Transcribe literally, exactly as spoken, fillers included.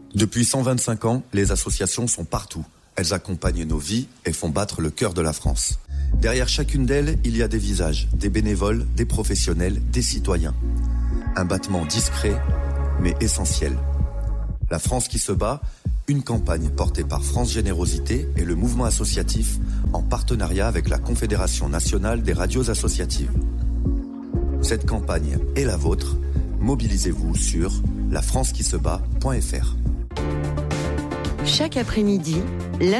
Depuis cent vingt-cinq ans, les associations sont partout. Elles accompagnent nos vies et font battre le cœur de la France. Derrière chacune d'elles, il y a des visages, des bénévoles, des professionnels, des citoyens. Un battement discret, mais essentiel. La France qui se bat, une campagne portée par France Générosité et le mouvement associatif en partenariat avec la Confédération nationale des radios associatives. Cette campagne est la vôtre. Mobilisez-vous sur la france qui se bat point f r. Chaque après-midi,